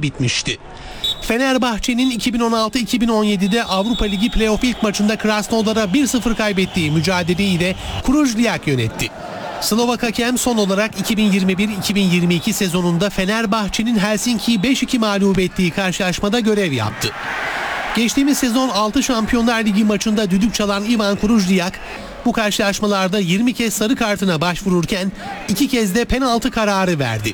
bitmişti. Fenerbahçe'nin 2016-2017'de Avrupa Ligi playoff ilk maçında Krasnodar'a 1-0 kaybettiği mücadeleyi de Krujliak yönetti. Slovak hakem son olarak 2021-2022 sezonunda Fenerbahçe'nin Helsinki'yi 5-2 mağlup ettiği karşılaşmada görev yaptı. Geçtiğimiz sezon 6 Şampiyonlar Ligi maçında düdük çalan Ivan Krujliak bu karşılaşmalarda 20 kez sarı kartına başvururken 2 kez de penaltı kararı verdi.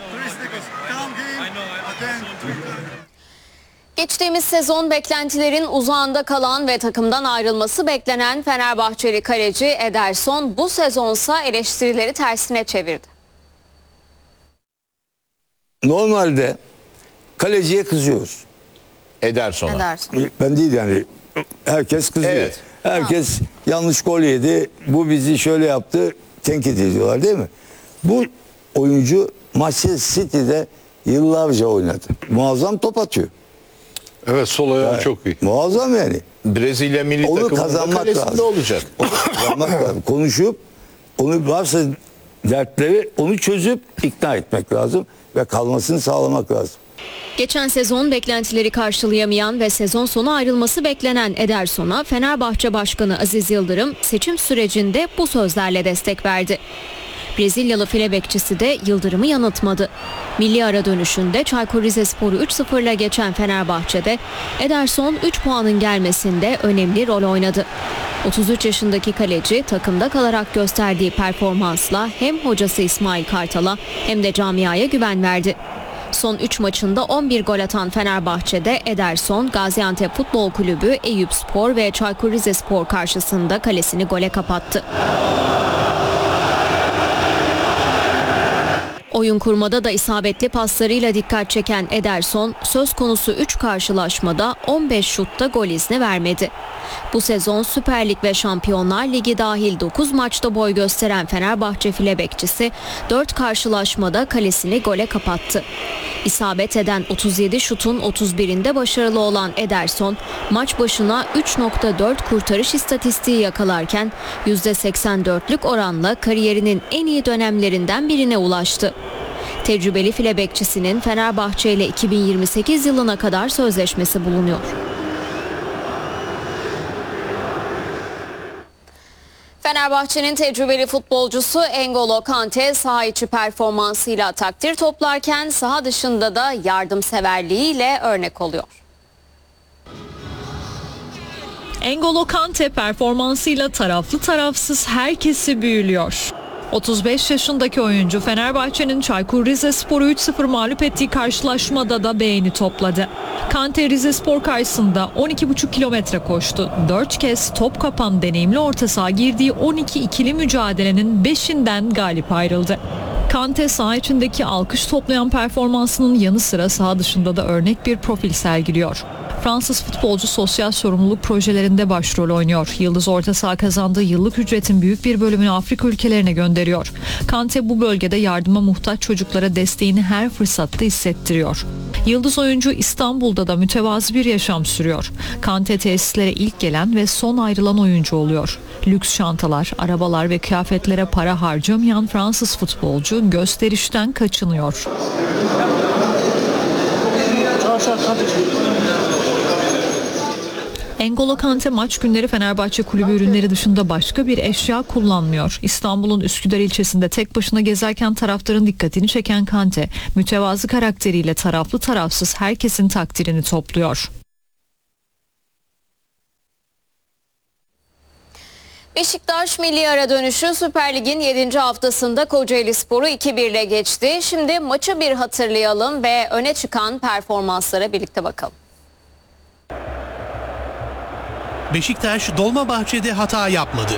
Geçtiğimiz sezon beklentilerin uzağında kalan ve takımdan ayrılması beklenen Fenerbahçeli kaleci Ederson bu sezonsa eleştirileri tersine çevirdi. Normalde kaleciye kızıyoruz. Ederson'a. Ben değil yani. Herkes kızıyor. Evet. Herkes yanlış gol yedi. Bu bizi şöyle yaptı. Tenkit ediyorlar değil mi? Bu oyuncu Manchester City'de yıllarca oynadı. Muazzam top atıyor. Evet, sol ayağı çok iyi. Muazzam yani. Brezilya milli Onu takımında kazanmak kalesinde lazım. olacak. Onu kazanmak lazım. Konuşup onu varsa dertleri onu çözüp ikna etmek lazım ve kalmasını sağlamak lazım. Geçen sezon beklentileri karşılayamayan ve sezon sonu ayrılması beklenen Ederson'a Fenerbahçe Başkanı Aziz Yıldırım seçim sürecinde bu sözlerle destek verdi. Brezilyalı file bekçisi de Yıldırım'ı yanıltmadı. Milli ara dönüşünde Çaykur Rizespor'u 3-0'la geçen Fenerbahçe'de Ederson 3 puanın gelmesinde önemli rol oynadı. 33 yaşındaki kaleci takımda kalarak gösterdiği performansla hem hocası İsmail Kartal'a hem de camiaya güven verdi. Son 3 maçında 11 gol atan Fenerbahçe'de Ederson, Gaziantep Futbol Kulübü, Eyüpspor ve Çaykur Rizespor karşısında kalesini gole kapattı. Oyun kurmada da isabetli paslarıyla dikkat çeken Ederson, söz konusu 3 karşılaşmada 15 şutta gol izni vermedi. Bu sezon Süper Lig ve Şampiyonlar Ligi dahil 9 maçta boy gösteren Fenerbahçe file bekçisi 4 karşılaşmada kalesini gole kapattı. İsabet eden 37 şutun 31'inde başarılı olan Ederson, maç başına 3.4 kurtarış istatistiği yakalarken %84'lük oranla kariyerinin en iyi dönemlerinden birine ulaştı. Tecrübeli file bekçisinin Fenerbahçe ile 2028 yılına kadar sözleşmesi bulunuyor. Fenerbahçe'nin tecrübeli futbolcusu N'Golo Kante saha içi performansıyla takdir toplarken saha dışında da yardımseverliğiyle örnek oluyor. N'Golo Kante performansıyla taraflı tarafsız herkesi büyülüyor. 35 yaşındaki oyuncu Fenerbahçe'nin Çaykur Rizespor'u 3-0 mağlup ettiği karşılaşmada da beğeni topladı. Kante Rizespor karşısında 12,5 kilometre koştu. 4 kez top kapan deneyimli orta saha girdiği 12 ikili mücadelenin 5'inden galip ayrıldı. Kante saha içindeki alkış toplayan performansının yanı sıra saha dışında da örnek bir profil sergiliyor. Fransız futbolcu sosyal sorumluluk projelerinde başrol oynuyor. Yıldız orta saha kazandığı yıllık ücretin büyük bir bölümünü Afrika ülkelerine gönderiyor. Kante bu bölgede yardıma muhtaç çocuklara desteğini her fırsatta hissettiriyor. Yıldız oyuncu İstanbul'da da mütevazı bir yaşam sürüyor. Kante tesislere ilk gelen ve son ayrılan oyuncu oluyor. Lüks şantalar, arabalar ve kıyafetlere para harcamayan Fransız futbolcu gösterişten kaçınıyor. N'Golo Kante maç günleri Fenerbahçe kulübü ürünleri dışında başka bir eşya kullanmıyor. İstanbul'un Üsküdar ilçesinde tek başına gezerken taraftarın dikkatini çeken Kante, mütevazı karakteriyle taraflı tarafsız herkesin takdirini topluyor. Beşiktaş milli ara dönüşü Süper Lig'in 7. haftasında Kocaelispor'u 2-1 ile geçti. Şimdi maçı bir hatırlayalım ve öne çıkan performanslara birlikte bakalım. Beşiktaş Dolmabahçe'de hata yapmadı.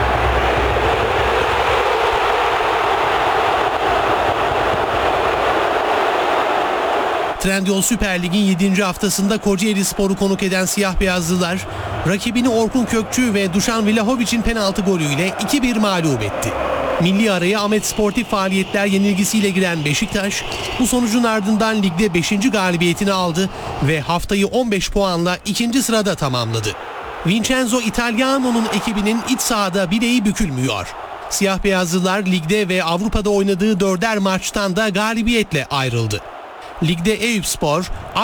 Trendyol Süper Lig'in 7. haftasında Kocaelispor'u konuk eden siyah beyazlılar rakibini Orkun Kökçü ve Dušan Vlahovic'in penaltı golüyle 2-1 mağlup etti. Milli araya Ahmet Sportif Faaliyetler yenilgisiyle giren Beşiktaş bu sonucun ardından ligde 5. galibiyetini aldı ve haftayı 15 puanla 2. sırada tamamladı. Vincenzo Italiano'nun ekibinin iç sahada bileği bükülmüyor. Siyah beyazlılar ligde ve Avrupa'da oynadığı 4'er maçtan da galibiyetle ayrıldı. Ligde Eyüpspor